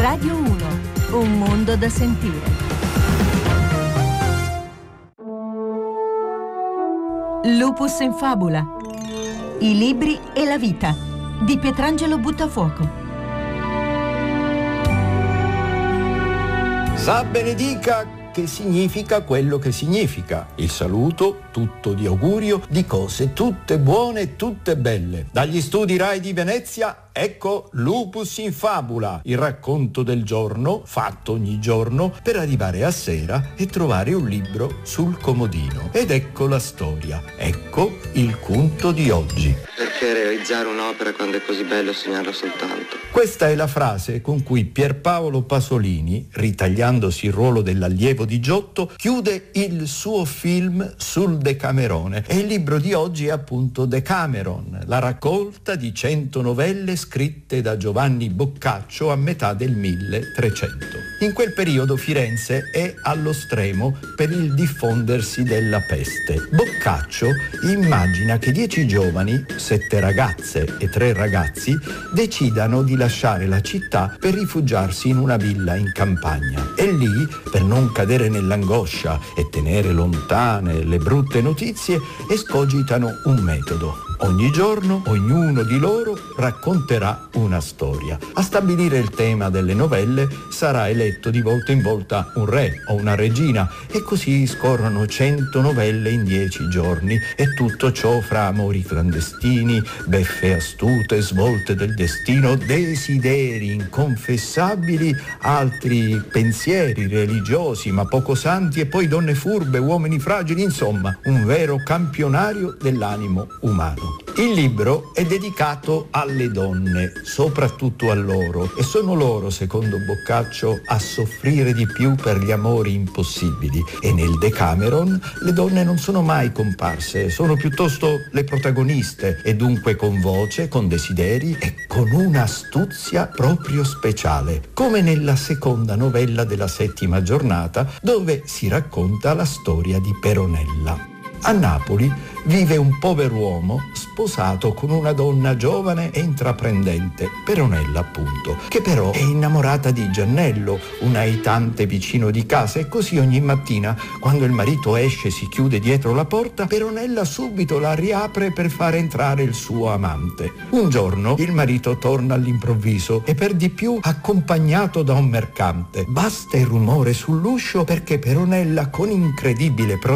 Radio 1, un mondo da sentire. Lupus in fabula. I libri e la vita di Pietrangelo Buttafuoco. Sa benedica che significa quello che significa. Il saluto, tutto di augurio, di cose tutte buone e tutte belle. Dagli studi Rai di Venezia, ecco Lupus in fabula, il racconto del giorno, fatto ogni giorno, per arrivare a sera e trovare un libro sul comodino. Ed ecco la storia, ecco il conto di oggi. Perché realizzare un'opera quando è così bello sognarla soltanto? Questa è la frase con cui Pierpaolo Pasolini, ritagliandosi il ruolo dell'allievo di Giotto, chiude il suo film sul Decamerone. E il libro di oggi è appunto Decameron, la raccolta di 100 novelle scritte da Giovanni Boccaccio a metà del 1300. In quel periodo Firenze è allo stremo per il diffondersi della peste. Boccaccio immagina che 10 giovani, 7 ragazze e 3 ragazzi, decidano di lasciare la città per rifugiarsi in una villa in campagna. E lì, per non cadere nell'angoscia e tenere lontane le brutte notizie, escogitano un metodo. Ogni giorno ognuno di loro racconterà una storia. A stabilire il tema delle novelle sarà eletto di volta in volta un re o una regina, e così scorrono 100 novelle in 10 giorni, e tutto ciò fra amori clandestini, beffe astute, svolte del destino, desideri inconfessabili, altri pensieri religiosi ma poco santi, e poi donne furbe, uomini fragili, insomma un vero campionario dell'animo umano. Il libro è dedicato alle donne, soprattutto a loro, e sono loro, secondo Boccaccio, a soffrire di più per gli amori impossibili. E nel Decameron le donne non sono mai comparse, sono piuttosto le protagoniste, e dunque con voce, con desideri e con un'astuzia proprio speciale, come nella seconda novella della 7ª giornata, dove si racconta la storia di Peronella. A Napoli vive un pover'uomo sposato con una donna giovane e intraprendente, Peronella appunto, che però è innamorata di Giannello, un aitante vicino di casa, e così ogni mattina, quando il marito esce e si chiude dietro la porta, Peronella subito la riapre per far entrare il suo amante. Un giorno il marito torna all'improvviso, e per di più accompagnato da un mercante. Basta il rumore sull'uscio perché Peronella, con incredibile